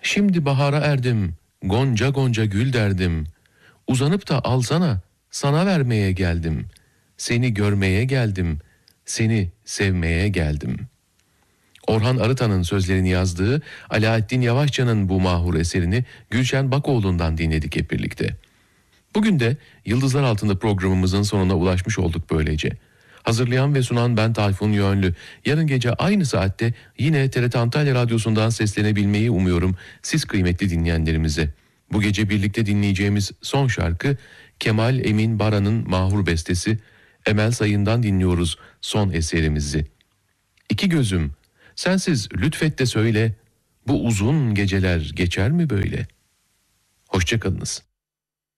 Şimdi bahara erdim, gonca gonca gül derdim. Uzanıp da alsana, sana vermeye geldim. Seni görmeye geldim, seni sevmeye geldim. Orhan Arıtan'ın sözlerini yazdığı Alaaddin Yavaşça'nın bu mahur eserini Gülşen Bakoğlu'ndan dinledik hep birlikte. Bugün de Yıldızlar Altında programımızın sonuna ulaşmış olduk böylece. Hazırlayan ve sunan ben Tayfun Yönlü. Yarın gece aynı saatte yine TRT Antalya Radyosu'ndan seslenebilmeyi umuyorum siz kıymetli dinleyenlerimize. Bu gece birlikte dinleyeceğimiz son şarkı Kemal Emin Baran'ın mahur bestesi Emel Sayın'dan dinliyoruz son eserimizi. İki gözüm, sensiz lütfet de söyle, bu uzun geceler geçer mi böyle? Hoşça kalınız.